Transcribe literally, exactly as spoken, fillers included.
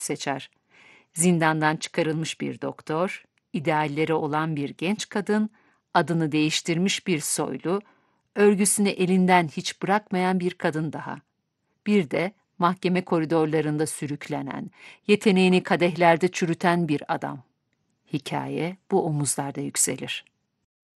seçer. Zindandan çıkarılmış bir doktor, idealleri olan bir genç kadın, adını değiştirmiş bir soylu, örgüsünü elinden hiç bırakmayan bir kadın daha. Bir de mahkeme koridorlarında sürüklenen, yeteneğini kadehlerde çürüten bir adam. Hikaye bu omuzlarda yükselir.